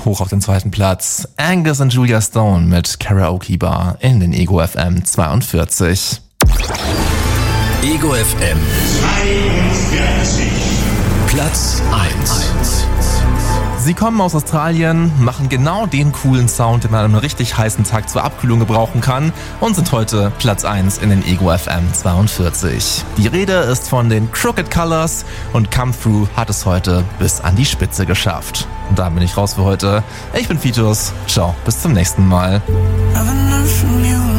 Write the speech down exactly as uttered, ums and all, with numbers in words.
hoch auf den zweiten Platz. Angus und Julia Stone mit Karaoke Bar in den Ego F M zweiundvierzig. Ego F M zweiundvierzig. Platz eins. Sie kommen aus Australien, machen genau den coolen Sound, den man an einem richtig heißen Tag zur Abkühlung gebrauchen kann und sind heute Platz eins in den Ego F M zweiundvierzig. Die Rede ist von den Crooked Colors und Come Through hat es heute bis an die Spitze geschafft. Und da bin ich raus für heute. Ich bin Fitus. Ciao, bis zum nächsten Mal.